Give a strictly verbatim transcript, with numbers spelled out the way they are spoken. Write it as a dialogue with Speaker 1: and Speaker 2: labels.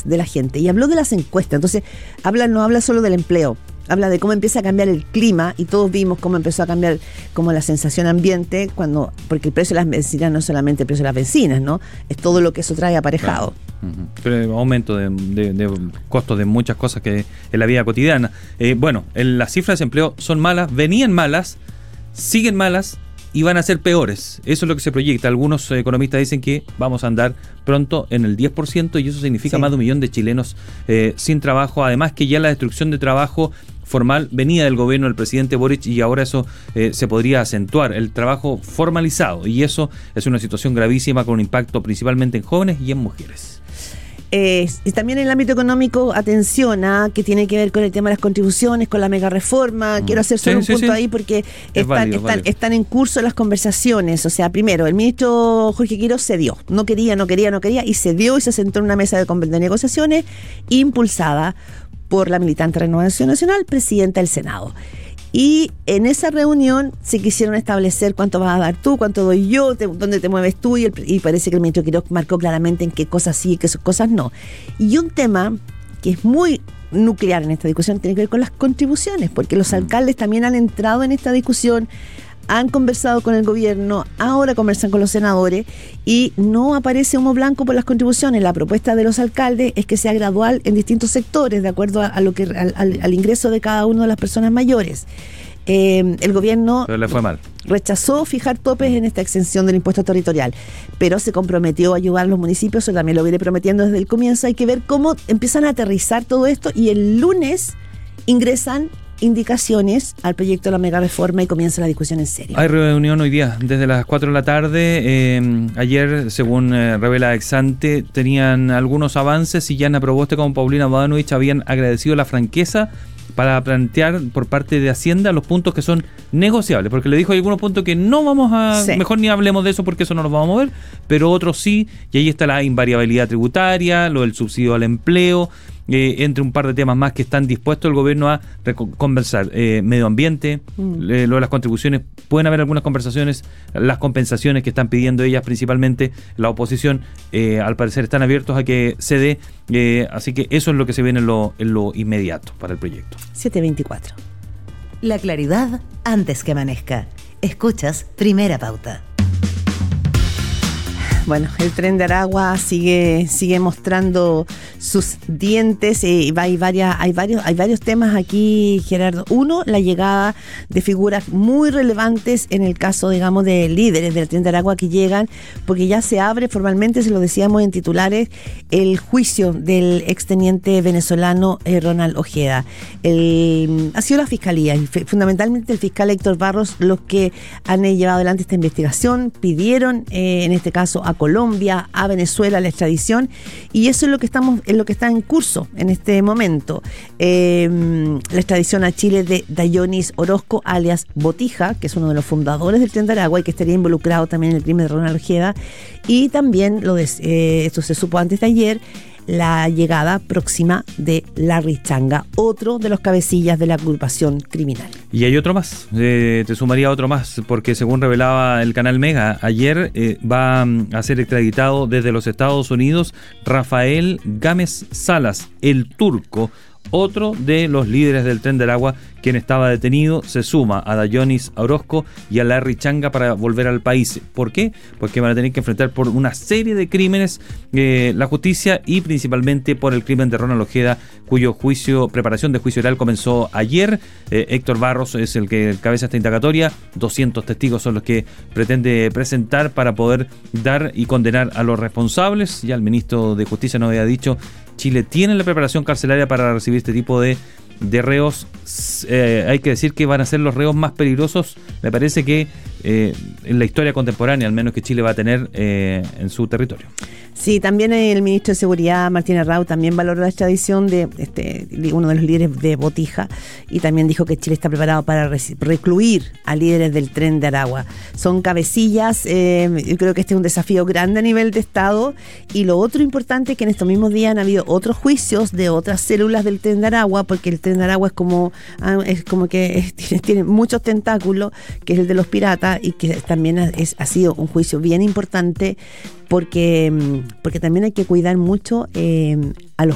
Speaker 1: de la gente. Y habló de las encuestas. Entonces, habla, no habla solo del empleo. Habla de cómo empieza a cambiar el clima, y todos vimos cómo empezó a cambiar como la sensación ambiente, cuando porque el precio de las bencinas no es solamente el precio de las bencinas, ¿no? Es todo lo que eso trae aparejado.
Speaker 2: Claro. Uh-huh. Pero aumento de, de, de costos de muchas cosas que en la vida cotidiana. Eh, bueno, en las cifras de desempleo son malas, venían malas, siguen malas y van a ser peores. Eso es lo que se proyecta. Algunos economistas dicen que vamos a andar pronto en el diez por ciento, y eso significa sí. más de un millón de chilenos eh, sin trabajo. Además que ya la destrucción de trabajo formal venía del gobierno del presidente Boric, y ahora eso eh, se podría acentuar, el trabajo formalizado, y eso es una situación gravísima con un impacto principalmente en jóvenes y en mujeres.
Speaker 1: Eh, y también en el ámbito económico, atención a que tiene que ver con el tema de las contribuciones, con la mega reforma. Mm. Quiero hacer solo sí, un sí, punto sí. ahí porque están, válido, están, están en curso las conversaciones. O sea, primero, el ministro Jorge Quiroz cedió. No quería, no quería, no quería, y cedió y se sentó en una mesa de, de negociaciones impulsada por la militante Renovación Nacional, presidenta del Senado. Y en esa reunión se quisieron establecer cuánto vas a dar tú, cuánto doy yo, te, dónde te mueves tú, y, el, y parece que el ministro Quiroz marcó claramente en qué cosas sí y qué cosas no. Y un tema que es muy nuclear en esta discusión tiene que ver con las contribuciones, porque los alcaldes también han entrado en esta discusión, han conversado con el gobierno, ahora conversan con los senadores, y no aparece humo blanco por las contribuciones. La propuesta de los alcaldes es que sea gradual en distintos sectores, de acuerdo a, a lo que al, al, al ingreso de cada una de las personas mayores. Eh, el gobierno
Speaker 2: pero le fue mal.
Speaker 1: Rechazó fijar topes en esta exención del impuesto territorial, pero se comprometió a ayudar a los municipios. Eso también lo viene prometiendo desde el comienzo. Hay que ver cómo empiezan a aterrizar todo esto, y el lunes ingresan indicaciones al proyecto de la mega reforma y comienza la discusión en serio.
Speaker 2: Hay reunión hoy día desde las cuatro de la tarde. Eh, ayer, según eh, revela Exante, tenían algunos avances, y Yana Proboste con Paulina Bodanovich habían agradecido la franqueza para plantear por parte de Hacienda los puntos que son negociables, porque le dijo hay algunos puntos que no vamos a, sí. mejor ni hablemos de eso porque eso no nos vamos a mover, pero otros sí, y ahí está la invariabilidad tributaria, lo del subsidio al empleo, eh, entre un par de temas más que están dispuestos el gobierno a reco- conversar. Eh, medio ambiente, mm. eh, lo de las contribuciones, pueden haber algunas conversaciones, las compensaciones que están pidiendo ellas, principalmente la oposición, eh, al parecer están abiertos a que se dé, eh, así que eso es lo que se viene en lo, en lo inmediato para el proyecto.
Speaker 1: siete veinticuatro.
Speaker 3: La claridad antes que amanezca. Escuchas Primera Pauta.
Speaker 1: Bueno, el Tren de Aragua sigue sigue mostrando sus dientes, y hay varias hay varios hay varios temas aquí, Gerardo. Uno, la llegada de figuras muy relevantes en el caso, digamos, de líderes del Tren de Aragua que llegan, porque ya se abre formalmente, se lo decíamos en titulares, el juicio del exteniente venezolano eh, Ronald Ojeda. El, ha sido la fiscalía y fundamentalmente el fiscal Héctor Barros los que han eh, llevado adelante esta investigación, pidieron eh, en este caso a Colombia, a Venezuela la extradición, y eso es lo que estamos, es lo que está en curso en este momento. Eh, la extradición a Chile de Dayonis Orozco, alias Botija, que es uno de los fundadores del Tren de Aragua y que estaría involucrado también en el crimen de Ronald Ojeda, y también lo de, eh, esto se supo antes de ayer, la llegada próxima de Larry Changa, otro de los cabecillas de la agrupación criminal.
Speaker 2: Y hay otro más, eh, te sumaría otro más, porque según revelaba el canal Mega, ayer eh, va a ser extraditado desde los Estados Unidos Rafael Gámez Salas, el turco, otro de los líderes del Tren del Agua, quien estaba detenido. Se suma a Dayonis Orozco y a Larry Changa para volver al país. ¿Por qué? Porque van a tener que enfrentar por una serie de crímenes eh, la justicia, y principalmente por el crimen de Ronald Ojeda, cuyo juicio, preparación de juicio oral comenzó ayer. Eh, Héctor Barros es el que cabeza esta indagatoria. doscientos testigos son los que pretende presentar para poder dar y condenar a los responsables. Ya el ministro de Justicia nos había dicho, Chile tiene la preparación carcelaria para recibir este tipo de, de reos. Eh, hay que decir que van a ser los reos más peligrosos, me parece que eh, en la historia contemporánea, al menos que Chile va a tener eh, en su territorio.
Speaker 1: Sí, también el ministro de Seguridad, Martín Arrau, también valoró la extradición de este, uno de los líderes de Botija, y también dijo que Chile está preparado para recluir a líderes del Tren de Aragua. Son cabecillas, eh, yo creo que este es un desafío grande a nivel de Estado, y lo otro importante es que en estos mismos días han habido otros juicios de otras células del Tren de Aragua, porque el Tren de Aragua es como, es como que es, tiene, tiene muchos tentáculos, que es el de los piratas, y que también es, ha sido un juicio bien importante, porque, porque también hay que cuidar mucho eh, a los